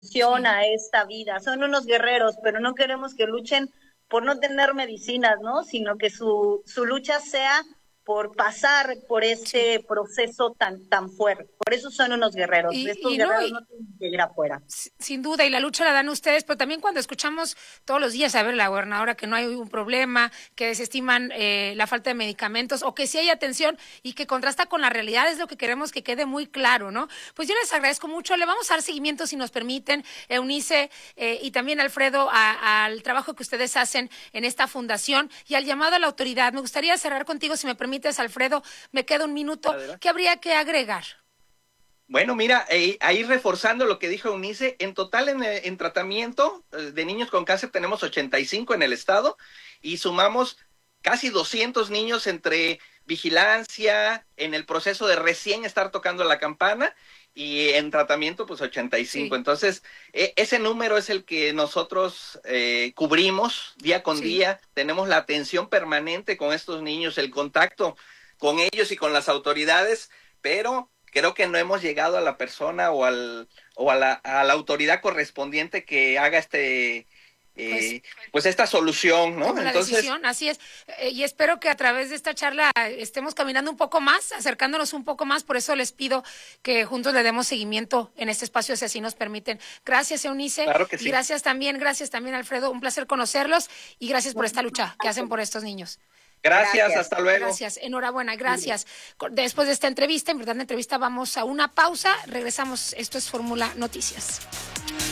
Sí. a esta vida. Son unos guerreros, pero no queremos que luchen por no tener medicinas, ¿no? Sino que su lucha sea por pasar por Sí. este proceso tan fuerte. Por eso son unos guerreros. Estos Y no, guerreros no tienen que ir afuera. sin duda, y la lucha la dan ustedes, pero también cuando escuchamos todos los días a ver la gobernadora que no hay un problema, que desestiman la falta de medicamentos o que sí hay atención y que contrasta con la realidad, es lo que queremos que quede muy claro, ¿no? Pues yo les agradezco mucho, le vamos a dar seguimiento si nos permiten, Eunice y también Alfredo, al trabajo que ustedes hacen en esta fundación y al llamado a la autoridad. Me gustaría cerrar contigo, si me permites, Alfredo, me queda un minuto. Adelante. ¿Qué habría que agregar? Bueno, mira, ahí reforzando lo que dijo Eunice, en total en tratamiento de niños con cáncer tenemos 85 en el estado y sumamos casi 200 niños entre vigilancia, en el proceso de recién estar tocando la campana y en tratamiento pues 85. Sí, Entonces, ese número es el que nosotros cubrimos día con sí. día, tenemos la atención permanente con estos niños, el contacto con ellos y con las autoridades, pero creo que no hemos llegado a la persona o a la autoridad correspondiente que haga Pues pues esta solución, ¿no? tome la Entonces, decisión, así es. Y espero que a través de esta charla estemos caminando un poco más, acercándonos un poco más. Por eso les pido que juntos le demos seguimiento en este espacio, si así nos permiten. Gracias, Eunice, claro que y sí. gracias también, Alfredo. Un placer conocerlos y gracias por esta lucha que hacen por estos niños. Gracias, Gracias. hasta luego. Gracias, enhorabuena, gracias. Después de esta entrevista, importante entrevista, vamos a una pausa. Regresamos. Esto es Fórmula Noticias.